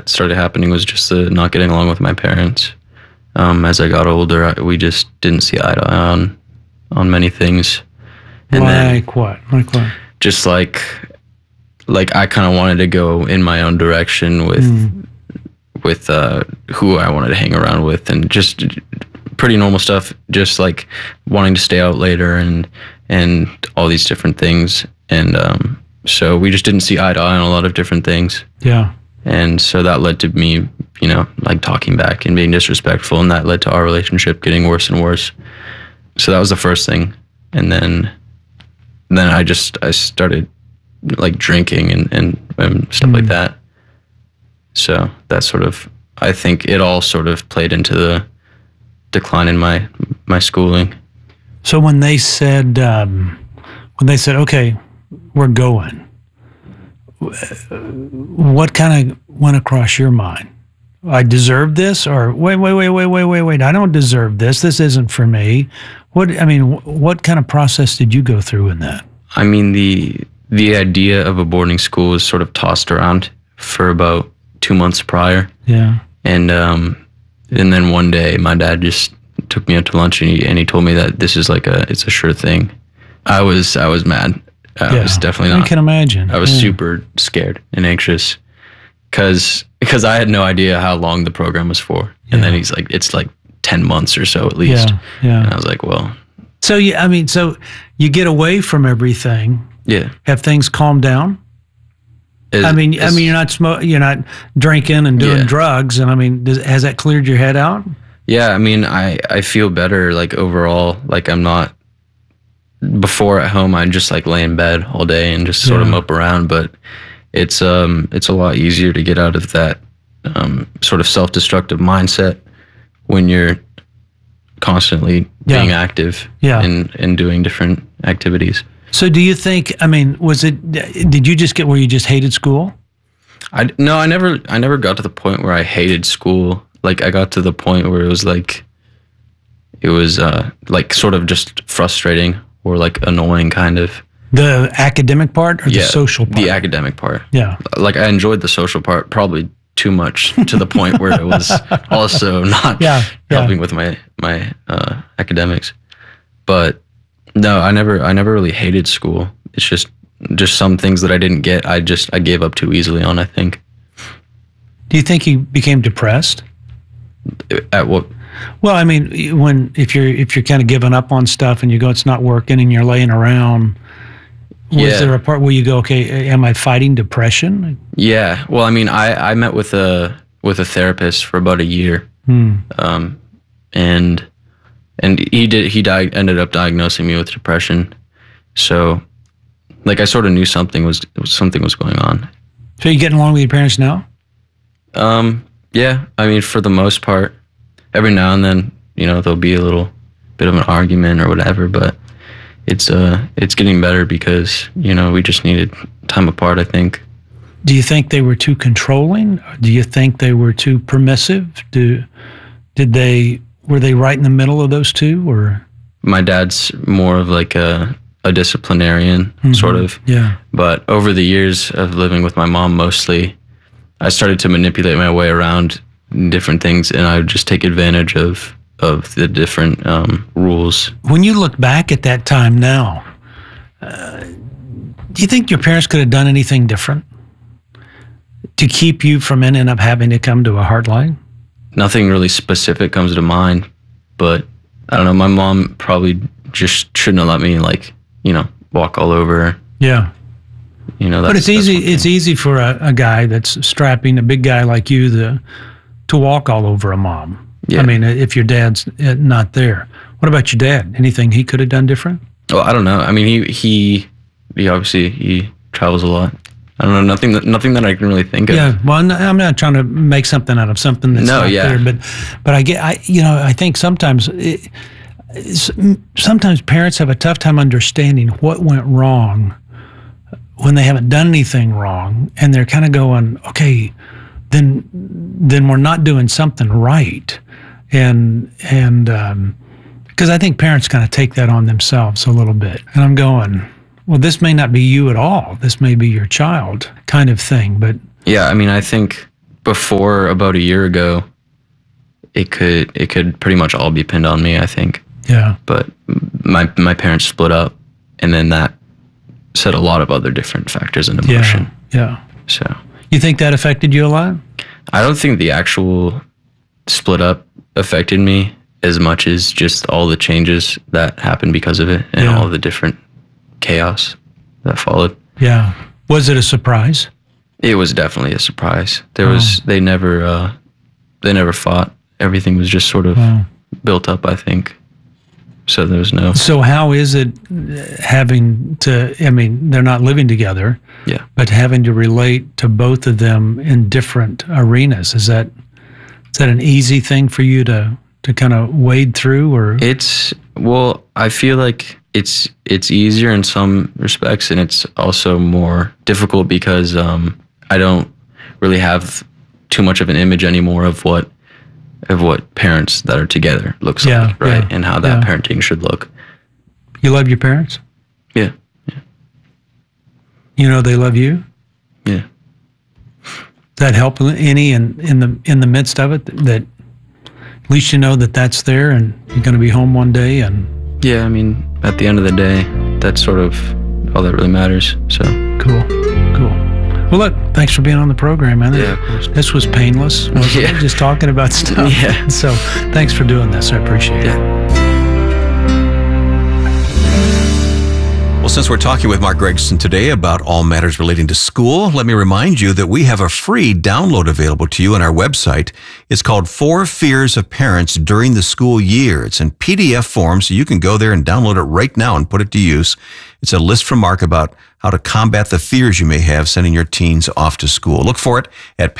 started happening was just the not getting along with my parents. As I got older, we just didn't see eye to eye on many things. And like what? Like what? Just like I kind of wanted to go in my own direction with who I wanted to hang around with, and just pretty normal stuff. Just like wanting to stay out later and all these different things. And so we just didn't see eye to eye on a lot of different things. Yeah. And so that led to me, like talking back and being disrespectful, and that led to our relationship getting worse and worse. So that was the first thing. And then I started like drinking and stuff like that. So that sort of, I think it all sort of played into the decline in my schooling. So when they said, okay, we're going, what kind of went across your mind? I deserve this, or wait, I don't deserve this. This isn't for me. What kind of process did you go through in that? I mean, the idea of a boarding school was sort of tossed around for about 2 months prior. Yeah. And then one day my dad just took me out to lunch and he told me that this is it's a sure thing. I was mad. I was definitely not. I can imagine. I was super scared and anxious because I had no idea how long the program was for. And then he's like, it's like 10 months or so at least. Yeah. And I was like, well. So you get away from everything. Yeah. Have things calmed down? You're not drinking and doing drugs. And has that cleared your head out? Yeah. I feel better, like overall, like I'm not. Before at home, I'd just like lay in bed all day and just sort of mope around. But it's a lot easier to get out of that sort of self-destructive mindset when you're constantly being active and doing different activities. So do you think, did you just get where you just hated school? No, I never got to the point where I hated school. Like I got to the point where it was like sort of just frustrating or like annoying kind of. The academic part or the social part? The academic part. Yeah. Like I enjoyed the social part probably too much to the point where it was also not helping with my academics. But no, I never really hated school. It's just some things that I didn't get. I gave up too easily on, I think. Do you think you became depressed? At what? Well, if you're kind of giving up on stuff and you go, it's not working, and you're laying around, was there a part where you go, okay, am I fighting depression? Yeah. Well, I met with a therapist for about a year, and he ended up diagnosing me with depression. So, like, I sort of knew something was going on. So you getting along with your parents now? Yeah. For the most part. Every now and then, there'll be a little bit of an argument or whatever, but it's getting better because, we just needed time apart, I think. Do you think they were too controlling? Do you think they were too permissive? Were they right in the middle of those two, or? My dad's more of like a disciplinarian, sort of. Yeah. But over the years of living with my mom mostly, I started to manipulate my way around different things, and I would just take advantage of the different rules. When you look back at that time now, do you think your parents could have done anything different to keep you from ending up having to come to a hardline? Nothing really specific comes to mind, but I don't know. My mom probably just shouldn't have let me walk all over. Yeah. But it's easy. It's easy for a guy that's strapping, a big guy like you, to walk all over a mom. Yeah. If your dad's not there. What about your dad? Anything he could have done different? Well, I don't know. He obviously travels a lot. I don't know. Nothing that I can really think of. Yeah. Well, I'm not trying to make something out of something that's not there. But I think sometimes parents have a tough time understanding what went wrong when they haven't done anything wrong, and they're kind of going, okay, then we're not doing something right. And because I think parents kind of take that on themselves a little bit. And I'm going, well, this may not be you at all. This may be your child kind of thing. But yeah, I think before about a year ago, it could pretty much all be pinned on me, I think. Yeah. But my parents split up, and then that set a lot of other different factors into motion. Yeah. So You think that affected you a lot? I don't think the actual split up affected me as much as just all the changes that happened because of it, and all the different chaos that followed. Yeah. Was it a surprise? It was definitely a surprise. They never fought. Everything was just sort of built up, I think. So there was no. So how is it having to, I mean, they're not living together, but having to relate to both of them in different arenas? Is that an easy thing for you to kind of wade through, or? I feel like it's easier in some respects, and it's also more difficult because I don't really have too much of an image anymore of what parents that are together looks like, right? And how that parenting should look. You love your parents? Yeah. You know they love you? Yeah. That help any in the midst of it, that at least you know that that's there and you're going to be home one day? And yeah, I mean, at the end of the day, that's sort of all that really matters. So cool. Well, look, thanks for being on the program, man. Yeah, of course. This was painless, wasn't it? Just talking about stuff. Yeah. So thanks for doing this. I appreciate it. Well, since we're talking with Mark Gregerson today about all matters relating to school, let me remind you that we have a free download available to you on our website. It's called 4 Fears of Parents During the School Year. It's in PDF form, so you can go there and download it right now and put it to use. It's a list from Mark about how to combat the fears you may have sending your teens off to school. Look for it at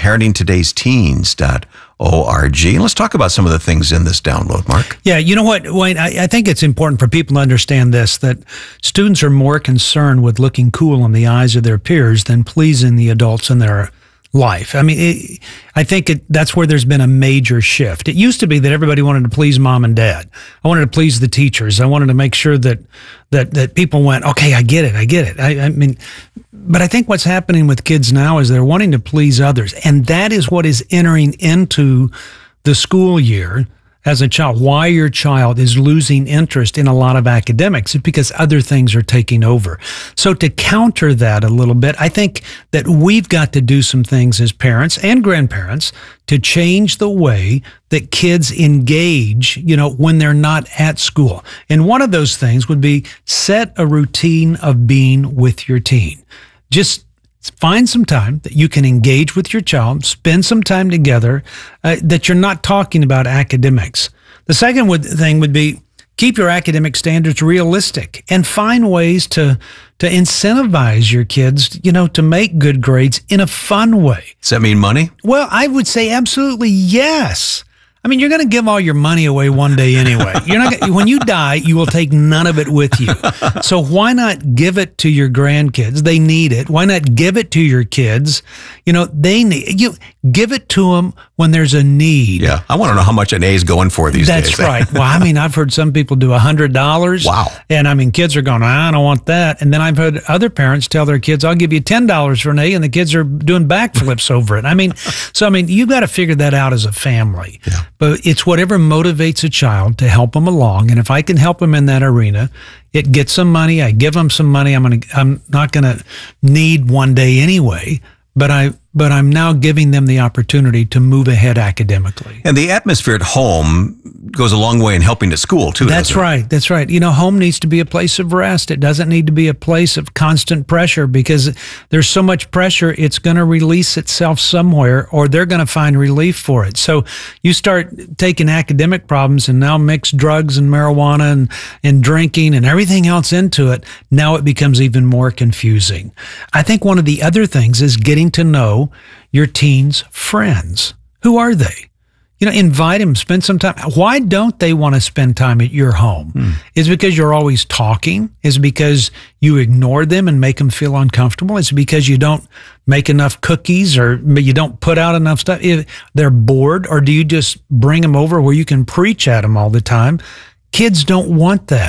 parentingtodaysteens.org. And let's talk about some of the things in this download, Mark. Yeah, you know what, Wayne, I think it's important for people to understand this, that students are more concerned with looking cool in the eyes of their peers than pleasing the adults in their life. I mean, I think that's where there's been a major shift. It used to be that everybody wanted to please mom and dad. I wanted to please the teachers. I wanted to make sure that people went, okay, I get it. I mean, but I think what's happening with kids now is they're wanting to please others. And that is what is entering into the school year as a child. Why your child is losing interest in a lot of academics is because other things are taking over. So to counter that a little bit, I think that we've got to do some things as parents and grandparents to change the way that kids engage, when they're not at school. And one of those things would be set a routine of being with your teen. Just find some time that you can engage with your child, spend some time together, that you're not talking about academics. The second thing would be keep your academic standards realistic and find ways to incentivize your kids, to make good grades in a fun way. Does that mean money? Well, I would say absolutely yes. I mean, you're going to give all your money away one day anyway. When you die, you will take none of it with you. So why not give it to your grandkids? They need it. Why not give it to your kids? They need you. Give it to them when there's a need. Yeah, I want to know how much an A is going for these days. That's right. Well, I mean, I've heard some people do $100. Wow. And I mean, kids are going, I don't want that. And then I've heard other parents tell their kids, I'll give you $10 for an A, and the kids are doing backflips over it. I mean, you've got to figure that out as a family. Yeah. But it's whatever motivates a child to help them along. And if I can help them in that arena, it gets some money. I give them some money. I'm not going to need one day anyway, but I'm now giving them the opportunity to move ahead academically. And the atmosphere at home goes a long way in helping at school, too. That's right. That's right. Home needs to be a place of rest. It doesn't need to be a place of constant pressure, because there's so much pressure, it's going to release itself somewhere, or they're going to find relief for it. So you start taking academic problems and now mix drugs and marijuana and drinking and everything else into it. Now it becomes even more confusing. I think one of the other things is getting to know your teen's friends. Who are they? Invite them, spend some time. Why don't they want to spend time at your home? Is it because you're always talking? Is it because you ignore them and make them feel uncomfortable? Is it because you don't make enough cookies, or you don't put out enough stuff? They're bored, or do you just bring them over where you can preach at them all the time? Kids don't want that.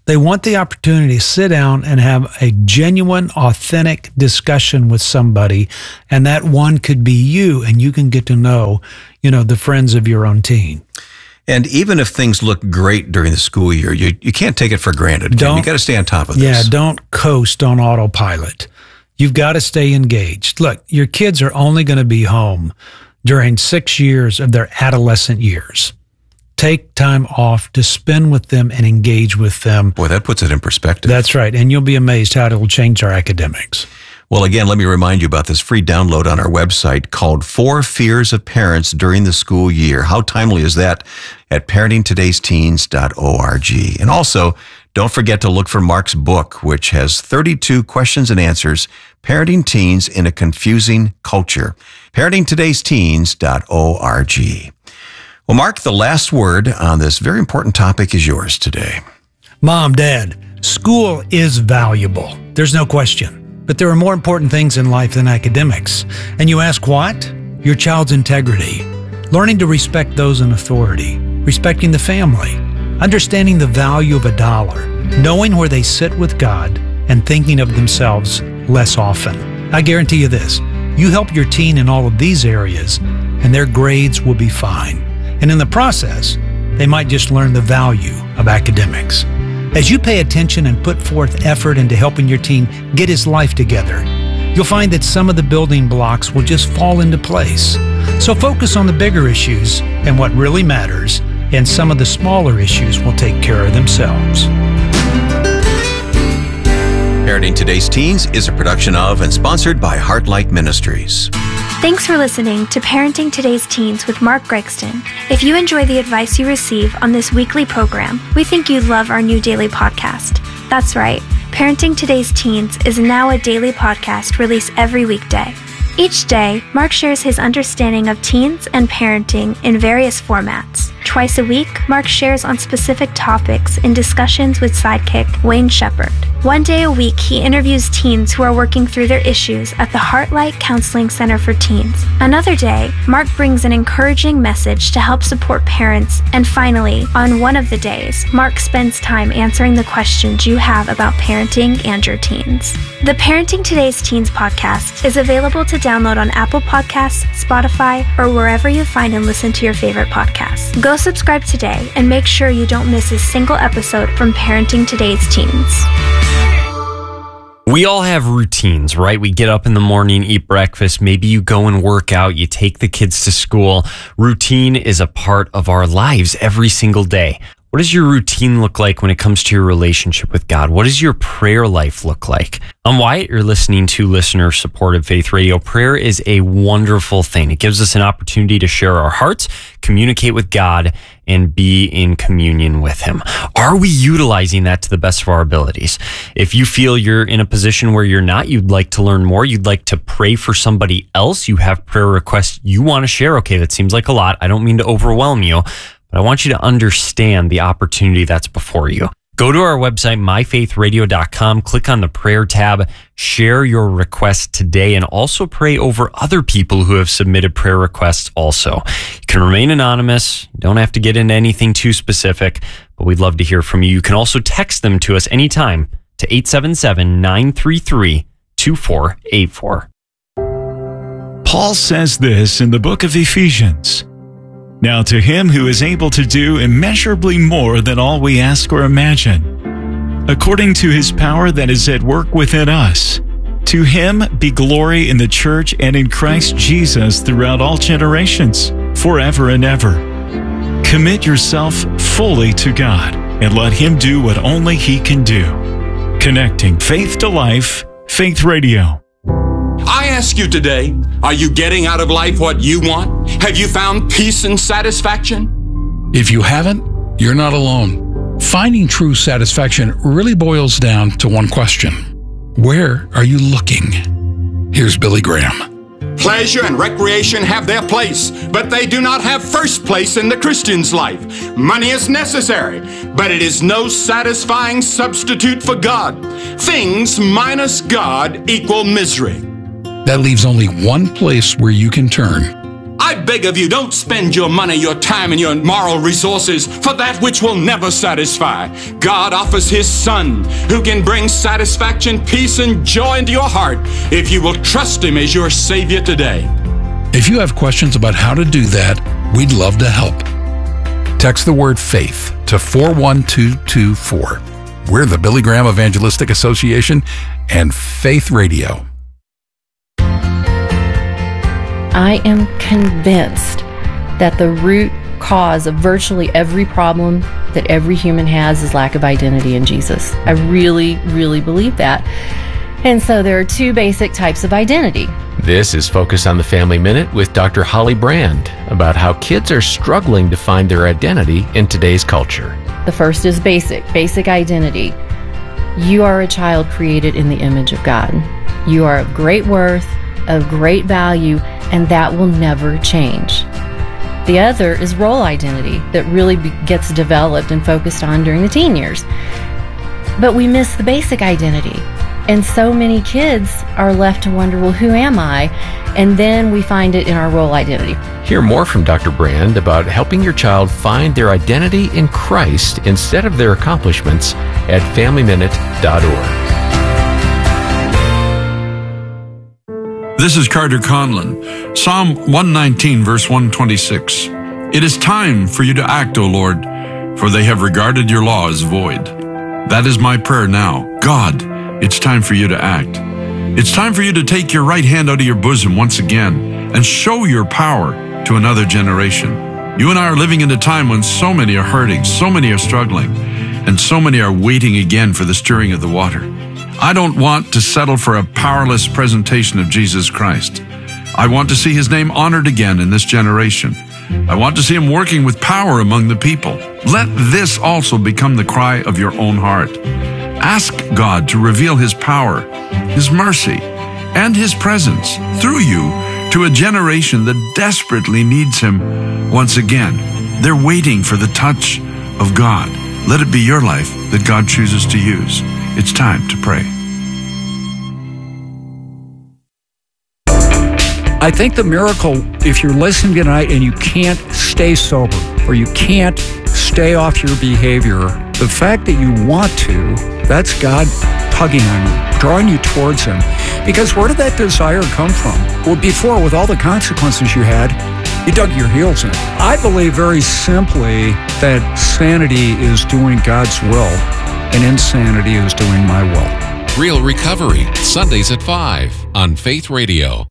They want the opportunity to sit down and have a genuine, authentic discussion with somebody, and that one could be you, and you can get to know, the friends of your own teen. And even if things look great during the school year, you can't take it for granted. You got to stay on top of this. Yeah, don't coast on autopilot. You've got to stay engaged. Look, your kids are only going to be home during 6 years of their adolescent years. Take time off to spend with them and engage with them. Boy, that puts it in perspective. That's right. And you'll be amazed how it will change our academics. Well, again, let me remind you about this free download on our website called 4 Fears of Parents During the School Year. How timely is that? At parentingtodaysteens.org. And also, don't forget to look for Mark's book, which has 32 questions and answers, Parenting Teens in a Confusing Culture. parentingtodaysteens.org. Well, Mark, the last word on this very important topic is yours today. Mom, Dad, school is valuable. There's no question. But there are more important things in life than academics. And you ask what? Your child's integrity. Learning to respect those in authority. Respecting the family. Understanding the value of $1. Knowing where they sit with God. And thinking of themselves less often. I guarantee you this. You help your teen in all of these areas, and their grades will be fine. And in the process, they might just learn the value of academics. As you pay attention and put forth effort into helping your teen get his life together, you'll find that some of the building blocks will just fall into place. So focus on the bigger issues and what really matters, and some of the smaller issues will take care of themselves. Parenting Today's Teens is a production of and sponsored by Heartlight Ministries. Thanks for listening to Parenting Today's Teens with Mark Gregston. If you enjoy the advice you receive on this weekly program, we think you'd love our new daily podcast. That's right, Parenting Today's Teens is now a daily podcast released every weekday. Each day, Mark shares his understanding of teens and parenting in various formats. Twice a week, Mark shares on specific topics in discussions with sidekick Wayne Shepherd. One day a week, he interviews teens who are working through their issues at the Heartlight Counseling Center for Teens. Another day, Mark brings an encouraging message to help support parents. And finally, on one of the days, Mark spends time answering the questions you have about parenting and your teens. The Parenting Today's Teens podcast is available to download on Apple Podcasts, Spotify, or wherever you find and listen to your favorite podcasts. Go subscribe today and make sure you don't miss a single episode from Parenting Today's Teens. We all have routines, right? We get up in the morning, eat breakfast, maybe you go and work out, you take the kids to school. Routine is a part of our lives every single day. What does your routine look like when it comes to your relationship with God? What does your prayer life look like? I'm Wyatt. You're listening to listener-supported Faith Radio. Prayer is a wonderful thing. It gives us an opportunity to share our hearts, communicate with God, and be in communion with Him. Are we utilizing that to the best of our abilities? If you feel you're in a position where you're not, you'd like to learn more, you'd like to pray for somebody else, you have prayer requests you want to share, okay, that seems like a lot. I don't mean to overwhelm you, but I want you to understand the opportunity that's before you. Go to our website, myfaithradio.com, click on the prayer tab, share your request today, and also pray over other people who have submitted prayer requests also. You can remain anonymous. You don't have to get into anything too specific, but we'd love to hear from you. You can also text them to us anytime to 877-933-2484. Paul says this in the book of Ephesians. Now to him who is able to do immeasurably more than all we ask or imagine, according to his power that is at work within us, to him be glory in the church and in Christ Jesus throughout all generations, forever and ever. Commit yourself fully to God and let him do what only he can do. Connecting faith to life, Faith Radio. I ask you today, are you getting out of life what you want? Have you found peace and satisfaction? If you haven't, you're not alone. Finding true satisfaction really boils down to one question. Where are you looking? Here's Billy Graham. Pleasure and recreation have their place, but they do not have first place in the Christian's life. Money is necessary, but it is no satisfying substitute for God. Things minus God equal misery. That leaves only one place where you can turn. I beg of you, don't spend your money, your time, and your moral resources for that which will never satisfy. God offers His Son, who can bring satisfaction, peace, and joy into your heart if you will trust Him as your Savior today. If you have questions about how to do that, we'd love to help. Text the word FAITH to 41224. We're the Billy Graham Evangelistic Association and Faith Radio. I am convinced that the root cause of virtually every problem that every human has is lack of identity in Jesus. I really, really believe that. And so there are two basic types of identity. This is Focus on the Family Minute with Dr. Holly Brand about how kids are struggling to find their identity in today's culture. The first is basic identity. You are a child created in the image of God. You are of great worth, of great value, and that will never change. The other is role identity that really gets developed and focused on during the teen years. But we miss the basic identity. And so many kids are left to wonder, well, who am I? And then we find it in our role identity. Hear more from Dr. Brand about helping your child find their identity in Christ instead of their accomplishments at FamilyMinute.org. This is Carter Conlon. Psalm 119, verse 126. It is time for you to act, O Lord, for they have regarded your law as void. That is my prayer now. God, it's time for you to act. It's time for you to take your right hand out of your bosom once again and show your power to another generation. You and I are living in a time when so many are hurting, so many are struggling, and so many are waiting again for the stirring of the water. I don't want to settle for a powerless presentation of Jesus Christ. I want to see His name honored again in this generation. I want to see Him working with power among the people. Let this also become the cry of your own heart. Ask God to reveal His power, His mercy, and His presence through you to a generation that desperately needs Him once again. They're waiting for the touch of God. Let it be your life that God chooses to use. It's time to pray. I think the miracle, if you're listening tonight and you can't stay sober or you can't stay off your behavior, the fact that you want to, that's God tugging on you, drawing you towards Him. Because where did that desire come from? Well, before, with all the consequences you had, you dug your heels in. I believe very simply that sanity is doing God's will and insanity is doing my will. Real Recovery, Sundays at 5 on Faith Radio.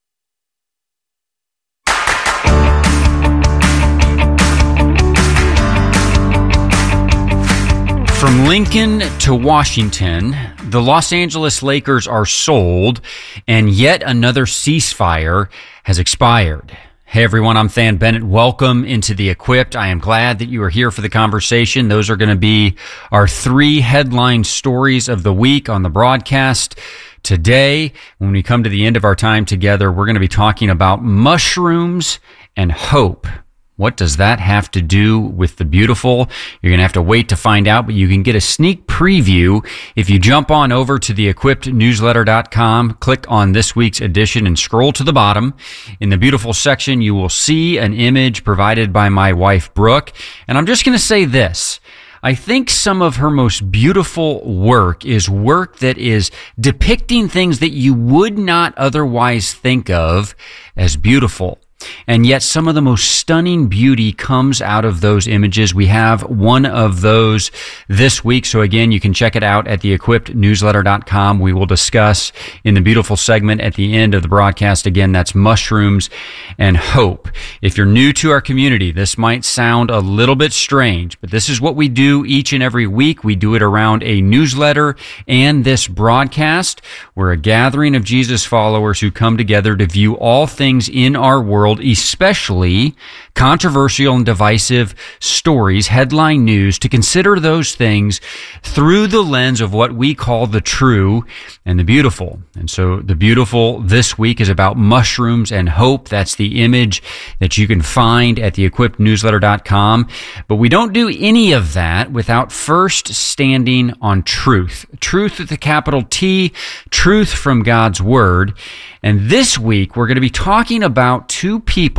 From Lincoln to Washington, the Los Angeles Lakers are sold, and yet another ceasefire has expired. Hey everyone, I'm Than Bennett. Welcome into The Equipped. I am glad that you are here for the conversation. Those are going to be our 3 headline stories of the week on the broadcast. Today, when we come to the end of our time together, we're going to be talking about mushrooms and hope. What does that have to do with the beautiful? You're going to have to wait to find out, but you can get a sneak preview if you jump on over to theequippednewsletter.com, click on this week's edition and scroll to the bottom. In the beautiful section, you will see an image provided by my wife, Brooke. And I'm just going to say this. I think some of her most beautiful work is work that is depicting things that you would not otherwise think of as beautiful. And yet some of the most stunning beauty comes out of those images. We have one of those this week. So again, you can check it out at theequippednewsletter.com. We will discuss in the beautiful segment at the end of the broadcast. Again, that's mushrooms and hope. If you're new to our community, this might sound a little bit strange, but this is what we do each and every week. We do it around a newsletter and this broadcast. We're a gathering of Jesus followers who come together to view all things in our world, especially controversial and divisive stories, headline news, to consider those things through the lens of what we call the true and the beautiful. And so the beautiful this week is about mushrooms and hope. That's the image that you can find at theequippednewsletter.com. But we don't do any of that without first standing on truth. Truth with a capital T, truth from God's Word. And this week, we're going to be talking about 2 people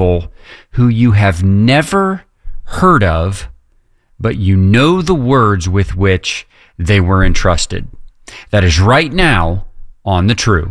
who you have never heard of, but you know the words with which they were entrusted. That is right now on The True.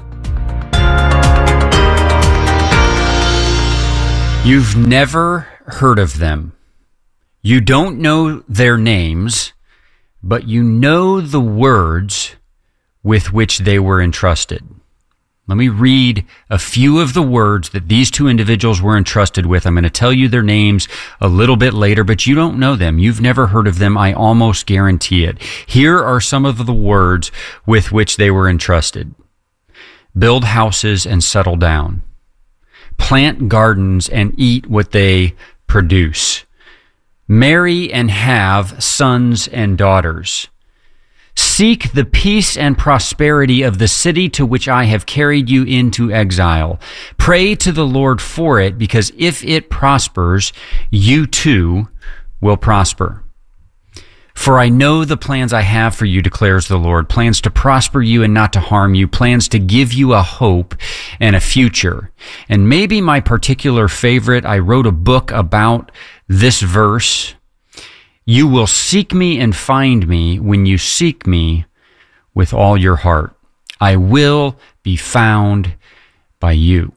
You've never heard of them. You don't know their names, but you know the words with which they were entrusted. Let me read a few of the words that these two individuals were entrusted with. I'm going to tell you their names a little bit later, but you don't know them. You've never heard of them. I almost guarantee it. Here are some of the words with which they were entrusted. Build houses and settle down. Plant gardens and eat what they produce. Marry and have sons and daughters. Seek the peace and prosperity of the city to which I have carried you into exile. Pray to the Lord for it, because if it prospers, you too will prosper. For I know the plans I have for you, declares the Lord, plans to prosper you and not to harm you, plans to give you a hope and a future. And maybe my particular favorite, I wrote a book about this verse. You will seek me and find me when you seek me with all your heart. I will be found by you.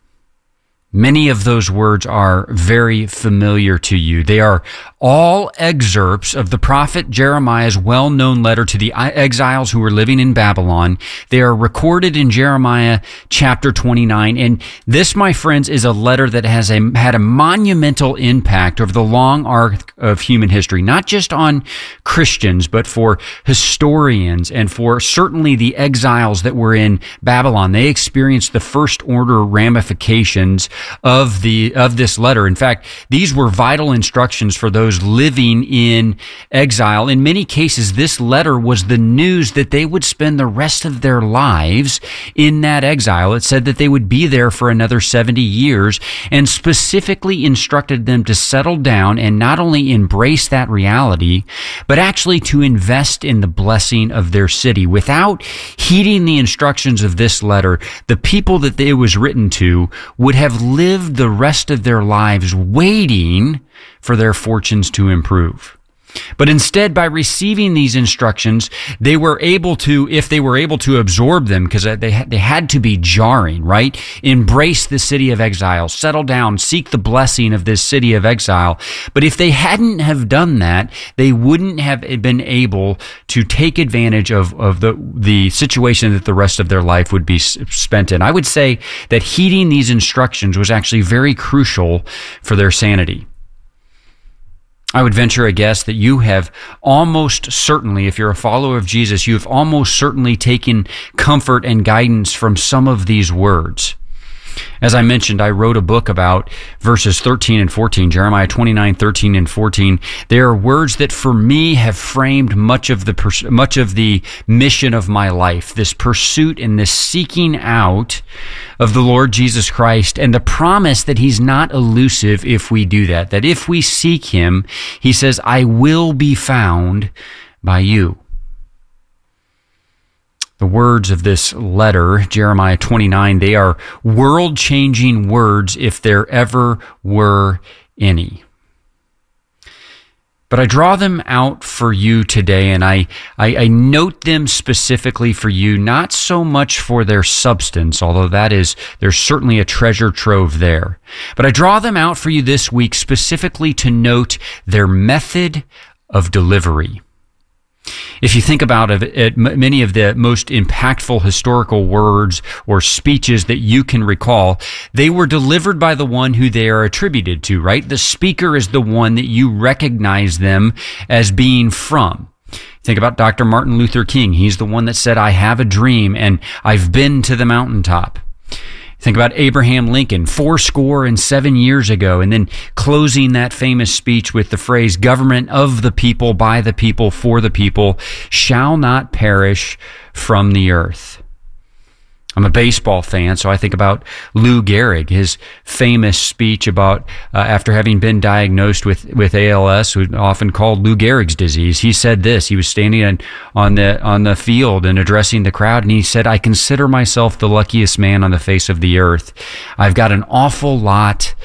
Many of those words are very familiar to you. They are all excerpts of the prophet Jeremiah's well-known letter to the exiles who were living in Babylon. They are recorded in Jeremiah chapter 29. And this, my friends, is a letter that has had a monumental impact over the long arc of human history, not just on Christians, but for historians and for certainly the exiles that were in Babylon. They experienced the first order ramifications of this letter. In fact, these were vital instructions for those living in exile. In many cases, this letter was the news that they would spend the rest of their lives in that exile. It said that they would be there for another 70 years and specifically instructed them to settle down and not only embrace that reality, but actually to invest in the blessing of their city. Without heeding the instructions of this letter, the people that it was written to would have lived the rest of their lives waiting for their fortunes to improve. But instead, by receiving these instructions, they were able to, if they were able to absorb them, because they had to be jarring, right? Embrace the city of exile, settle down, seek the blessing of this city of exile. But if they hadn't have done that, they wouldn't have been able to take advantage of the situation that the rest of their life would be spent in. I would say that heeding these instructions was actually very crucial for their sanity. I would venture a guess that you have almost certainly, if you're a follower of Jesus, you have almost certainly taken comfort and guidance from some of these words. As I mentioned, I wrote a book about verses 13 and 14, Jeremiah 29, 13 and 14. They are words that for me have framed much of the mission of my life, this pursuit and this seeking out of the Lord Jesus Christ, and the promise that He's not elusive if we do that if we seek Him, He says, I will be found by you. The words of this letter, Jeremiah 29, they are world-changing words if there ever were any. But I draw them out for you today, and I note them specifically for you, not so much for their substance, although there's certainly a treasure trove there. But I draw them out for you this week specifically to note their method of delivery. If you think about it, many of the most impactful historical words or speeches that you can recall, they were delivered by the one who they are attributed to, right? The speaker is the one that you recognize them as being from. Think about Dr. Martin Luther King. He's the one that said, I have a dream and I've been to the mountaintop. Think about Abraham Lincoln 77 years ago, and then closing that famous speech with the phrase, government of the people, by the people, for the people, shall not perish from the earth. I'm a baseball fan, so I think about Lou Gehrig, his famous speech about after having been diagnosed with ALS, often called Lou Gehrig's disease. He said this. He was standing on the field and addressing the crowd, and he said, I consider myself the luckiest man on the face of the earth. I've got an awful lot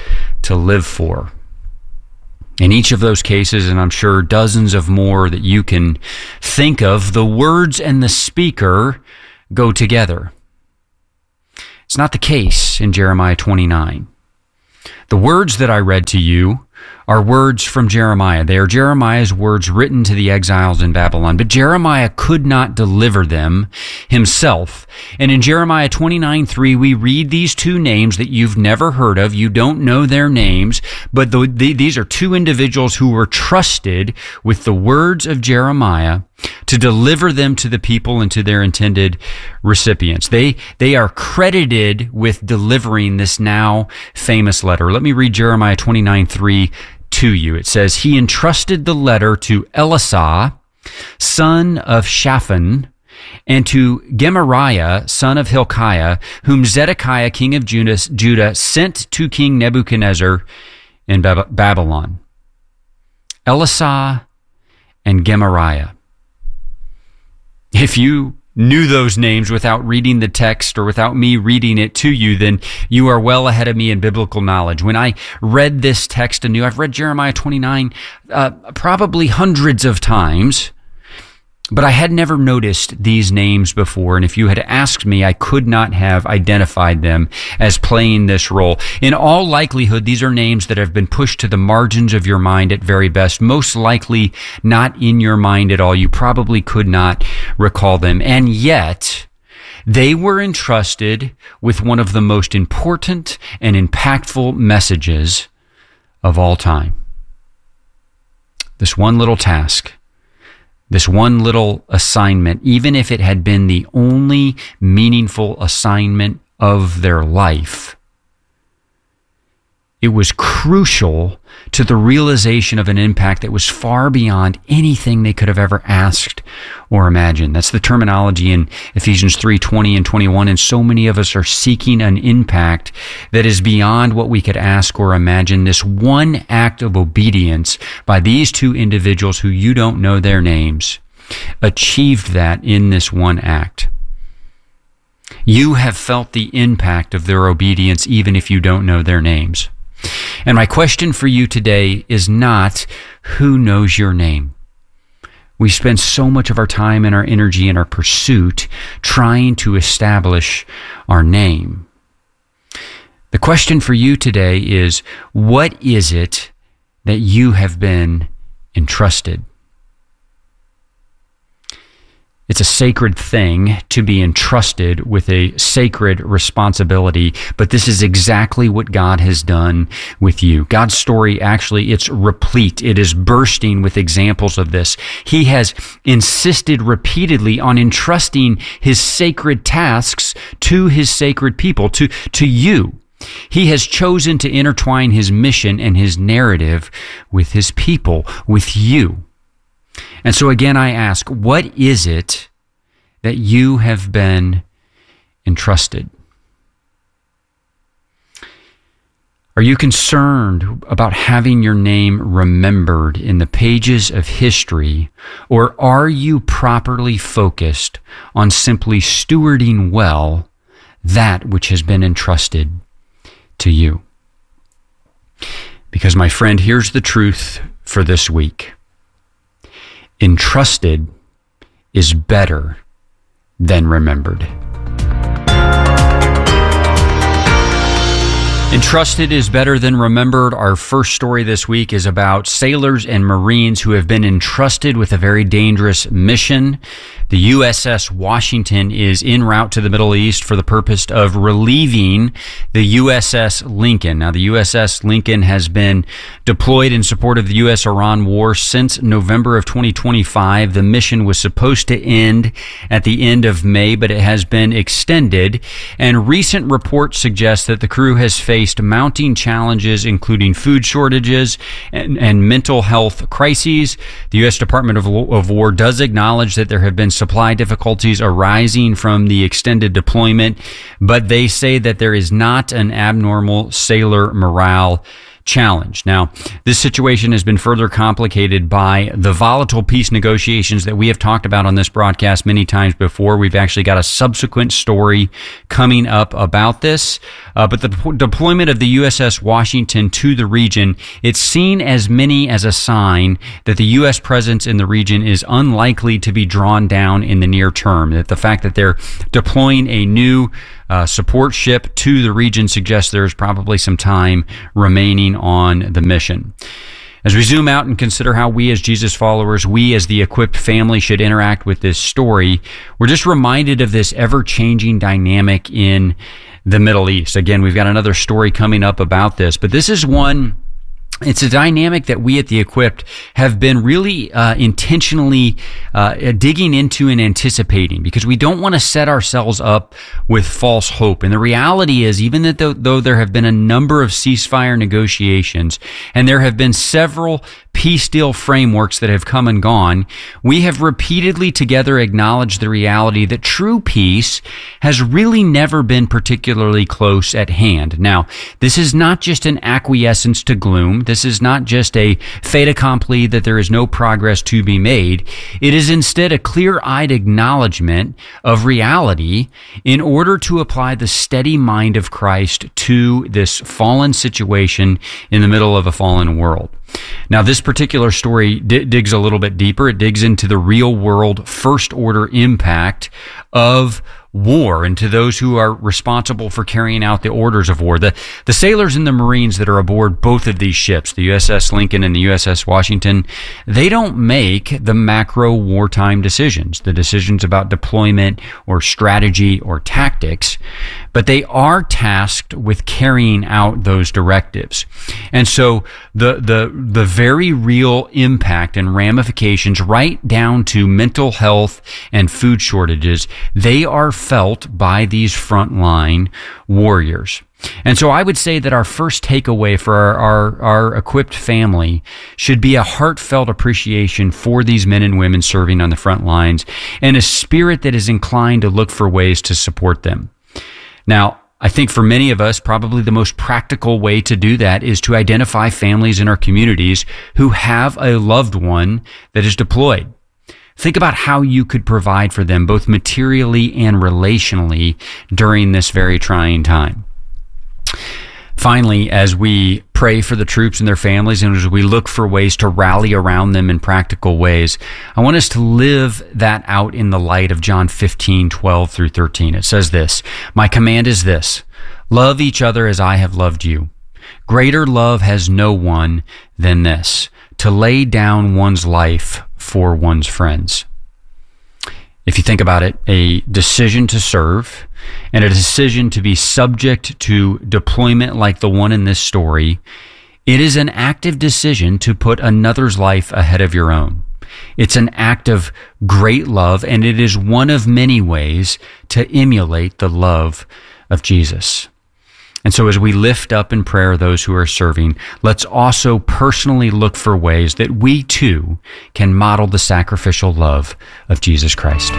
to live for. In each of those cases, and I'm sure dozens of more that you can think of, the words and the speaker go together. It's not the case in Jeremiah 29. The words that I read to you are words from Jeremiah. They are Jeremiah's words written to the exiles in Babylon. But Jeremiah could not deliver them himself. And in Jeremiah 29:3, we read these two names that you've never heard of. You don't know their names, but these are two individuals who were trusted with the words of Jeremiah to deliver them to the people and to their intended recipients. They are credited with delivering this now famous letter. Let me read Jeremiah 29:3 to you. It says, "He entrusted the letter to Elisah, son of Shaphan, and to Gemariah, son of Hilkiah, whom Zedekiah, king of Judah, sent to King Nebuchadnezzar in Babylon." Elisah and Gemariah. If you knew those names without reading the text or without me reading it to you, then you are well ahead of me in biblical knowledge. When I read this text anew, I've read Jeremiah 29 probably hundreds of times, but I had never noticed these names before. And if you had asked me, I could not have identified them as playing this role. In all likelihood, these are names that have been pushed to the margins of your mind at very best, most likely not in your mind at all. You probably could not recall them. And yet, they were entrusted with one of the most important and impactful messages of all time. This one little task, this one little assignment, even if it had been the only meaningful assignment of their life, it was crucial to the realization of an impact that was far beyond anything they could have ever asked or imagined. That's the terminology in Ephesians 3:20 and 21, and so many of us are seeking an impact that is beyond what we could ask or imagine. This one act of obedience by these two individuals who you don't know their names achieved that in this one act. You have felt the impact of their obedience even if you don't know their names. And my question for you today is not who knows your name. We spend so much of our time and our energy and our pursuit trying to establish our name. The question for you today is, what is it that you have been entrusted? It's a sacred thing to be entrusted with a sacred responsibility, but this is exactly what God has done with you. God's story, actually, it's replete. It is bursting with examples of this. He has insisted repeatedly on entrusting his sacred tasks to his sacred people, to you. He has chosen to intertwine his mission and his narrative with his people, with you. And so again, I ask, what is it that you have been entrusted? Are you concerned about having your name remembered in the pages of history, or are you properly focused on simply stewarding well that which has been entrusted to you? Because, my friend, here's the truth for this week. Entrusted is better than remembered. Entrusted is better than remembered. Our first story this week is about sailors and Marines who have been entrusted with a very dangerous mission. The USS Washington is en route to the Middle East for the purpose of relieving the USS Lincoln. Now, the USS Lincoln has been deployed in support of the U.S.-Iran war since November of 2025. The mission was supposed to end at the end of May, but it has been extended. And recent reports suggest that the crew has faced mounting challenges, including food shortages and mental health crises. The U.S. Department of War does acknowledge that there have been supply difficulties arising from the extended deployment, but they say that there is not an abnormal sailor morale challenge. Now, this situation has been further complicated by the volatile peace negotiations that we have talked about on this broadcast many times before. We've actually got a subsequent story coming up about this. But the deployment of the USS Washington to the region, it's seen as many as a sign that the U.S. presence in the region is unlikely to be drawn down in the near term. That the fact that they're deploying a new support ship to the region suggests there's probably some time remaining on the mission. As we zoom out and consider how we as Jesus followers, we as the equipped family should interact with this story, we're just reminded of this ever-changing dynamic in the Middle East. Again, we've got another story coming up about this, but this is one. It's a dynamic that we at the Equipped have been really intentionally digging into and anticipating, because we don't want to set ourselves up with false hope. And the reality is, even that though there have been a number of ceasefire negotiations and there have been several peace deal frameworks that have come and gone, we have repeatedly together acknowledged the reality that true peace has really never been particularly close at hand. Now, this is not just an acquiescence to gloom. This is not just a fait accompli that there is no progress to be made. It is instead a clear-eyed acknowledgement of reality in order to apply the steady mind of Christ to this fallen situation in the middle of a fallen world. Now, this particular story digs a little bit deeper. It digs into the real world first order impact of war and to those who are responsible for carrying out the orders of war. The sailors and the Marines that are aboard both of these ships, the USS Lincoln and the USS Washington, they don't make the macro wartime decisions, the decisions about deployment or strategy or tactics, but they are tasked with carrying out those directives. And so the very real impact and ramifications right down to mental health and food shortages, they are felt by these frontline warriors. And so I would say that our first takeaway for our equipped family should be a heartfelt appreciation for these men and women serving on the front lines and a spirit that is inclined to look for ways to support them. Now, I think for many of us, probably the most practical way to do that is to identify families in our communities who have a loved one that is deployed. Think about how you could provide for them both materially and relationally during this very trying time. Finally, as we pray for the troops and their families and as we look for ways to rally around them in practical ways, I want us to live that out in the light of John 15:12 through 13. It says this, "My command is this, love each other as I have loved you. Greater love has no one than this, to lay down one's life for one's friends." If you think about it, a decision to serve and a decision to be subject to deployment like the one in this story, it is an active decision to put another's life ahead of your own. It's an act of great love, and it is one of many ways to emulate the love of Jesus. And so as we lift up in prayer those who are serving, let's also personally look for ways that we too can model the sacrificial love of Jesus Christ.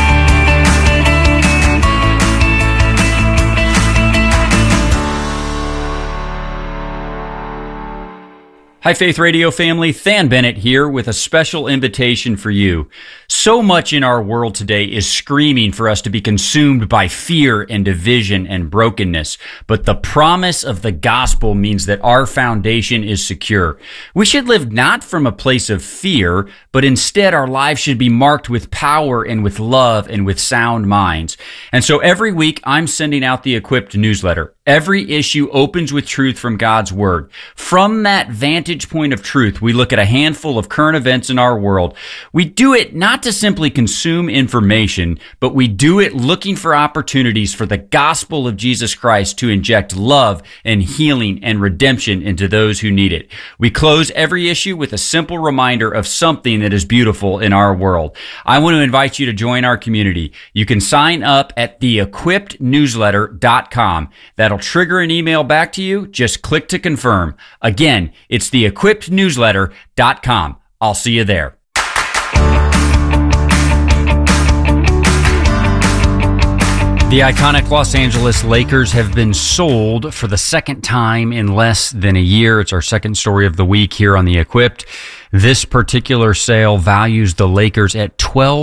Hi, Faith Radio family. Than Bennett here with a special invitation for you. So much in our world today is screaming for us to be consumed by fear and division and brokenness. But the promise of the gospel means that our foundation is secure. We should live not from a place of fear, but instead our lives should be marked with power and with love and with sound minds. And so every week I'm sending out the Equipped newsletter. Every issue opens with truth from God's Word. From that vantage point of truth, we look at a handful of current events in our world. We do it not to simply consume information, but we do it looking for opportunities for the gospel of Jesus Christ to inject love and healing and redemption into those who need it. We close every issue with a simple reminder of something that is beautiful in our world. I want to invite you to join our community. You can sign up at theequippednewsletter.com. That'll trigger an email back to you. Just click to confirm. Again, it's theequippednewsletter.com. I'll see you there. The iconic Los Angeles Lakers have been sold for the second time in less than a year. It's our second story of the week here on The Equipped. This particular sale values the Lakers at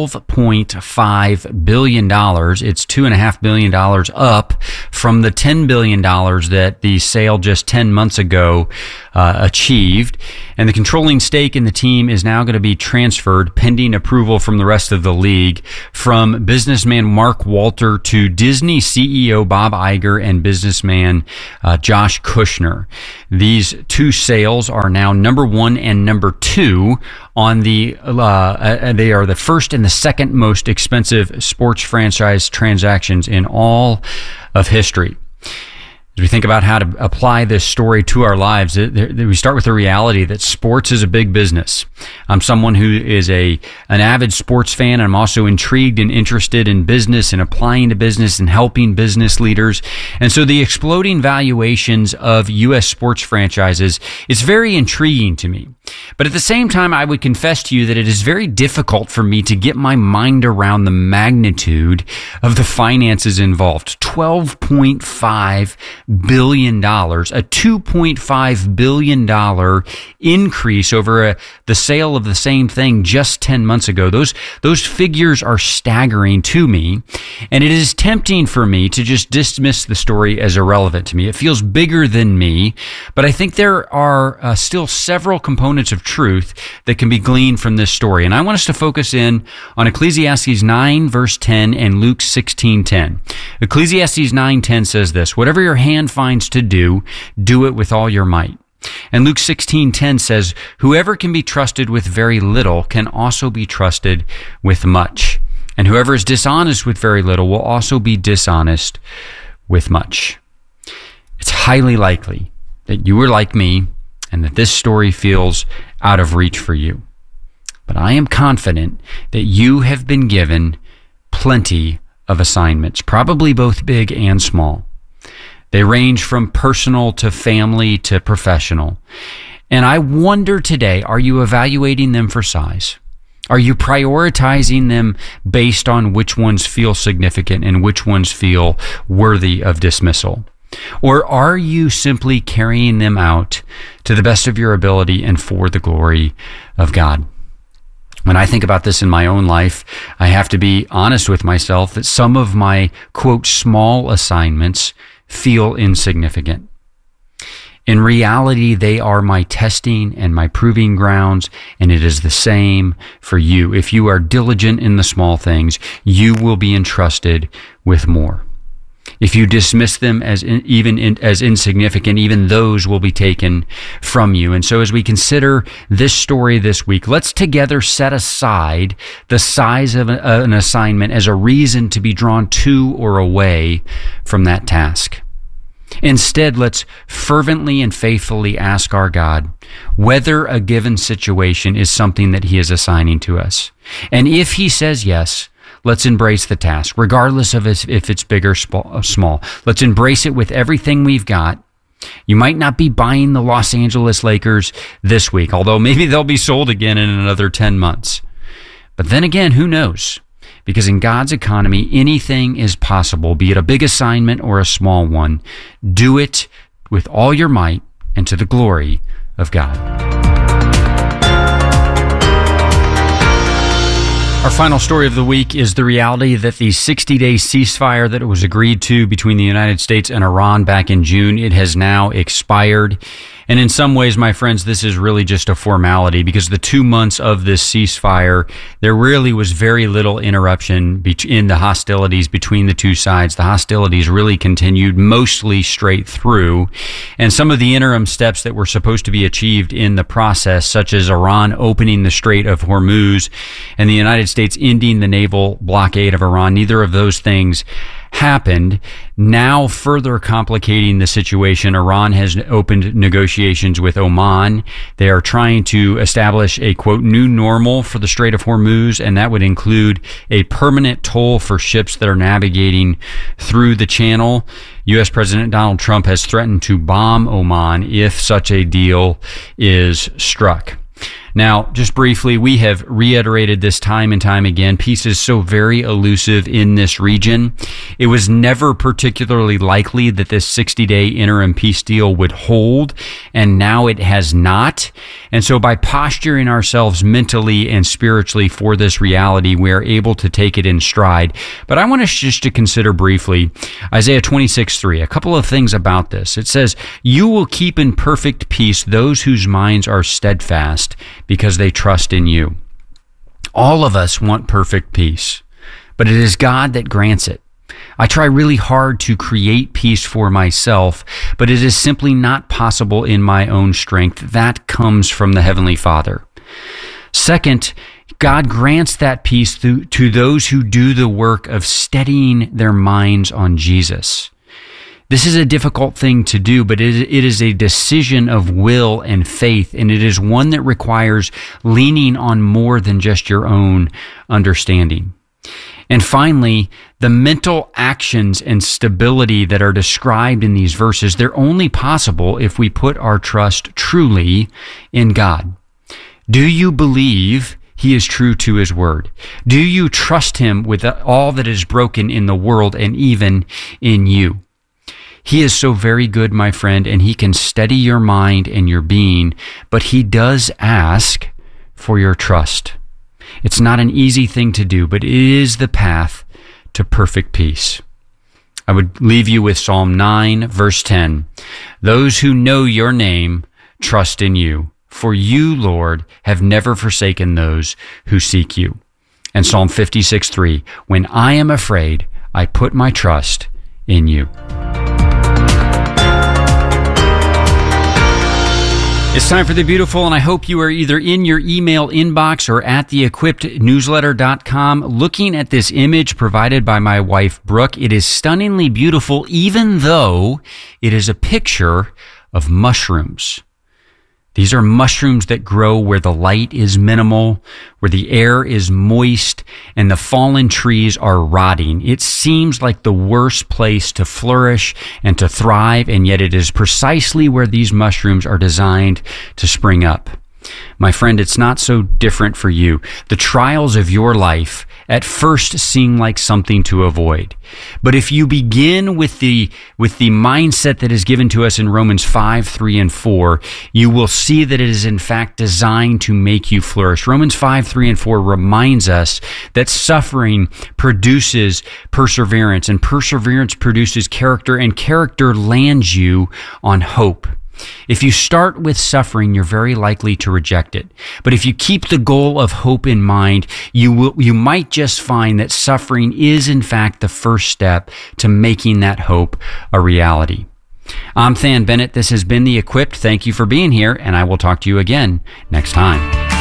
$12.5 billion. It's $2.5 billion up from the $10 billion that the sale just 10 months ago achieved. And the controlling stake in the team is now going to be transferred, pending approval from the rest of the league, from businessman Mark Walter to Disney CEO Bob Iger and businessman Josh Kushner. These two sales are now number one and number two on the they are the first and the second most expensive sports franchise transactions in all of history. As we think about how to apply this story to our lives, we start with the reality that sports is a big business. I'm someone who is an avid sports fan. I'm also intrigued and interested in business and applying to business and helping business leaders. And so the exploding valuations of U.S. sports franchises is very intriguing to me. But at the same time, I would confess to you that it is very difficult for me to get my mind around the magnitude of the finances involved. $12.5 billion, a $2.5 billion increase over the sale of the same thing just 10 months ago. Those figures are staggering to me, and it is tempting for me to just dismiss the story as irrelevant to me. It feels bigger than me, but I think there are still several components of truth that can be gleaned from this story. And I want us to focus in on Ecclesiastes 9 verse 10 and Luke 16:10. Ecclesiastes 9:10 says this: "Whatever your hand finds to do, do it with all your might." And Luke 16:10 says, "Whoever can be trusted with very little can also be trusted with much. And whoever is dishonest with very little will also be dishonest with much." It's highly likely that you are like me and that this story feels out of reach for you. But I am confident that you have been given plenty of assignments, probably both big and small. They range from personal to family to professional. And I wonder today, are you evaluating them for size? Are you prioritizing them based on which ones feel significant and which ones feel worthy of dismissal? Or are you simply carrying them out to the best of your ability and for the glory of God? When I think about this in my own life, I have to be honest with myself that some of my, quote, small assignments feel insignificant. In reality, they are my testing and my proving grounds, and it is the same for you. If you are diligent in the small things, you will be entrusted with more. If you dismiss them as insignificant, even those will be taken from you. And so as we consider this story this week, let's together set aside the size of an assignment as a reason to be drawn to or away from that task. Instead, let's fervently and faithfully ask our God whether a given situation is something that He is assigning to us. And if He says yes, let's embrace the task, regardless of if it's big or small. Let's embrace it with everything we've got. You might not be buying the Los Angeles Lakers this week, although maybe they'll be sold again in another 10 months. But then again, who knows? Because in God's economy, anything is possible, be it a big assignment or a small one. Do it with all your might and to the glory of God. Our final story of the week is the reality that the 60-day ceasefire that was agreed to between the United States and Iran back in June, it has now expired. And in some ways, my friends, this is really just a formality, because the 2 months of this ceasefire, there really was very little interruption in the hostilities between the two sides. The hostilities really continued mostly straight through. And some of the interim steps that were supposed to be achieved in the process, such as Iran opening the Strait of Hormuz and the United States ending the naval blockade of Iran, neither of those things happened. Now, further complicating the situation, Iran has opened negotiations with Oman. They are trying to establish a, quote, new normal for the Strait of Hormuz, and that would include a permanent toll for ships that are navigating through the channel. U.S. President Donald Trump has threatened to bomb Oman if such a deal is struck. Now, just briefly, we have reiterated this time and time again. Peace is so very elusive in this region. It was never particularly likely that this 60-day interim peace deal would hold, and now it has not. And so by posturing ourselves mentally and spiritually for this reality, we are able to take it in stride. But I want us just to consider briefly Isaiah 26:3, a couple of things about this. It says, "You will keep in perfect peace those whose minds are steadfast, because they trust in you." All of us want perfect peace, but it is God that grants it. I try really hard to create peace for myself, but it is simply not possible in my own strength. That comes from the Heavenly Father. Second, God grants that peace to those who do the work of steadying their minds on Jesus. This is a difficult thing to do, but it is a decision of will and faith, and it is one that requires leaning on more than just your own understanding. And finally, the mental actions and stability that are described in these verses, they're only possible if we put our trust truly in God. Do you believe He is true to His word? Do you trust Him with all that is broken in the world and even in you? He is so very good, my friend, and He can steady your mind and your being, but He does ask for your trust. It's not an easy thing to do, but it is the path to perfect peace. I would leave you with Psalm 9, verse 10. "Those who know your name trust in you, for you, Lord, have never forsaken those who seek you." And Psalm 56:3, "When I am afraid, I put my trust in you." It's time for The Beautiful, and I hope you are either in your email inbox or at theequippednewsletter.com looking at this image provided by my wife, Brooke. It is stunningly beautiful, even though it is a picture of mushrooms. These are mushrooms that grow where the light is minimal, where the air is moist, and the fallen trees are rotting. It seems like the worst place to flourish and to thrive, and yet it is precisely where these mushrooms are designed to spring up. My friend, it's not so different for you. The trials of your life at first seem like something to avoid. But if you begin with the mindset that is given to us in Romans 5, 3, and 4, you will see that it is in fact designed to make you flourish. Romans 5, 3, and 4 reminds us that suffering produces perseverance, and perseverance produces character, and character lands you on hope. If you start with suffering, you're very likely to reject it. But if you keep the goal of hope in mind, you might just find that suffering is in fact the first step to making that hope a reality. I'm Than Bennett. This has been The Equipped. Thank you for being here, and I will talk to you again next time.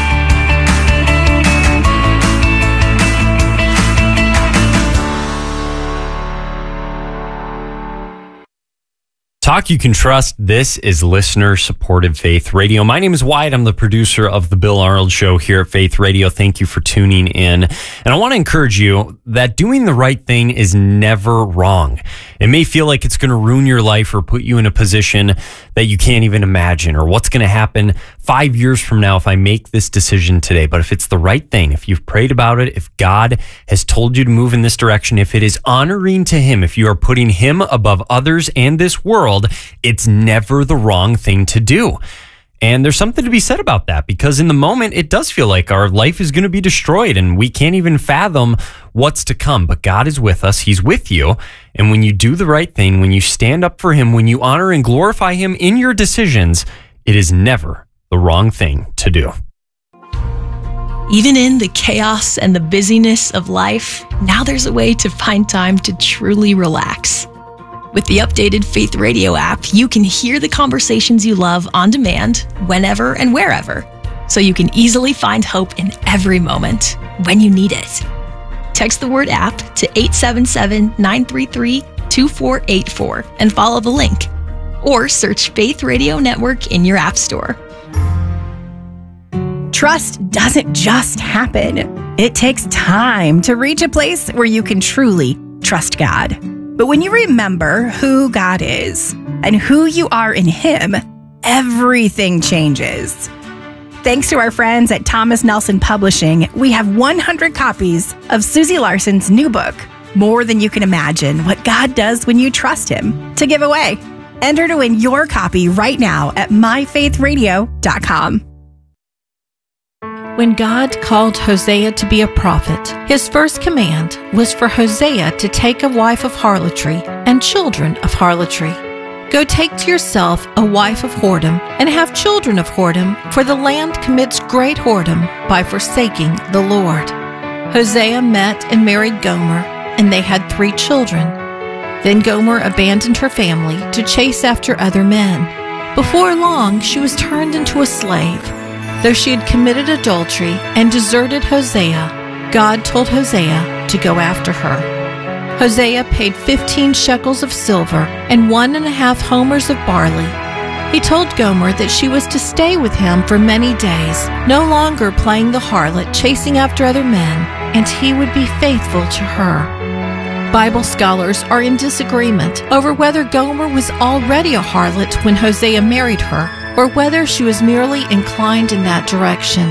Talk you can trust. This is listener-supported Faith Radio. My name is Wyatt. I'm the producer of The Bill Arnold Show here at Faith Radio. Thank you for tuning in. And I want to encourage you that doing the right thing is never wrong. It may feel like it's going to ruin your life or put you in a position that you can't even imagine, or what's going to happen 5 years from now if I make this decision today. But if it's the right thing, if you've prayed about it, if God has told you to move in this direction, if it is honoring to Him, if you are putting Him above others and this world, it's never the wrong thing to do. And there's something to be said about that, because in the moment, it does feel like our life is going to be destroyed and we can't even fathom what's to come. But God is with us. He's with you. And when you do the right thing, when you stand up for Him, when you honor and glorify Him in your decisions, it is never the wrong thing to do. Even in the chaos and the busyness of life, now there's a way to find time to truly relax. With the updated Faith Radio app, you can hear the conversations you love on demand, whenever and wherever, so you can easily find hope in every moment when you need it. Text the word app to 877-933-2484 and follow the link, or search Faith Radio Network in your app store. Trust doesn't just happen. It takes time to reach a place where you can truly trust God. But when you remember who God is and who you are in Him, everything changes. Thanks to our friends at Thomas Nelson Publishing, we have 100 copies of Susie Larson's new book, More Than You Can Imagine, What God Does When You Trust Him, to give away. Enter to win your copy right now at myfaithradio.com. When God called Hosea to be a prophet, his first command was for Hosea to take a wife of harlotry and children of harlotry. Go take to yourself a wife of whoredom and have children of whoredom, for the land commits great whoredom by forsaking the Lord. Hosea met and married Gomer, and they had 3 children. Then Gomer abandoned her family to chase after other men. Before long, she was turned into a slave. Though she had committed adultery and deserted Hosea, God told Hosea to go after her. Hosea paid 15 shekels of silver and 1.5 homers of barley. He told Gomer that she was to stay with him for many days, no longer playing the harlot, chasing after other men, and he would be faithful to her. Bible scholars are in disagreement over whether Gomer was already a harlot when Hosea married her, or whether she was merely inclined in that direction.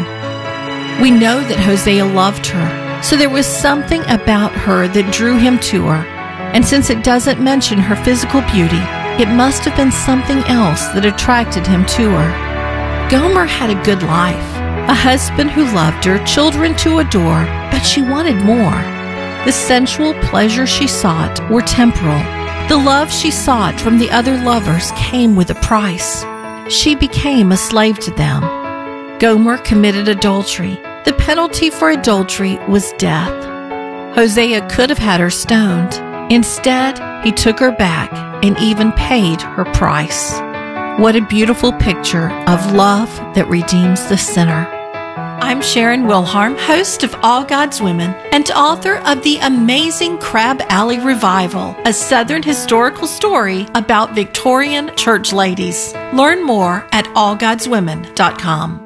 We know that Hosea loved her, so there was something about her that drew him to her, and since it doesn't mention her physical beauty, it must have been something else that attracted him to her. Gomer had a good life, a husband who loved her, children to adore, but she wanted more. The sensual pleasure she sought were temporal. The love she sought from the other lovers came with a price. She became a slave to them. Gomer committed adultery. The penalty for adultery was death. Hosea could have had her stoned. Instead, he took her back and even paid her price. What a beautiful picture of love that redeems the sinner. I'm Sharon Wilharm, host of All God's Women and author of The Amazing Crab Alley Revival, a Southern historical story about Victorian church ladies. Learn more at allgodswomen.com.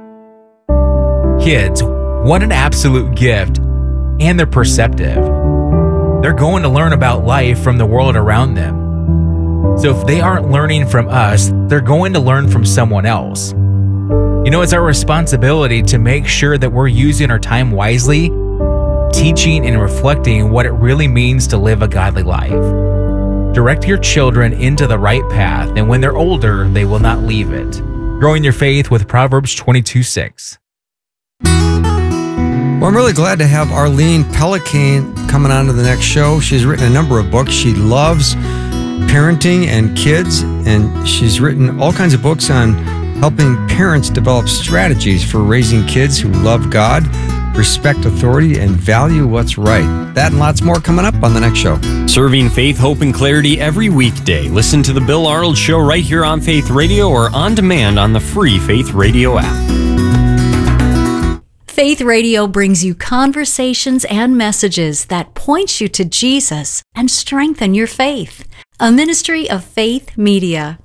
Kids, what an absolute gift, and they're perceptive. They're going to learn about life from the world around them. So if they aren't learning from us, they're going to learn from someone else. You know, it's our responsibility to make sure that we're using our time wisely, teaching and reflecting what it really means to live a godly life. Direct your children into the right path, and when they're older, they will not leave it. Growing your faith with Proverbs 22:6. Well, I'm really glad to have Arlene Pelican coming on to the next show. She's written a number of books. She loves parenting and kids, and she's written all kinds of books on helping parents develop strategies for raising kids who love God, respect authority, and value what's right. That and lots more coming up on the next show. Serving faith, hope, and clarity every weekday. Listen to The Bill Arnold Show right here on Faith Radio or on demand on the free Faith Radio app. Faith Radio brings you conversations and messages that point you to Jesus and strengthen your faith. A ministry of Faith Media.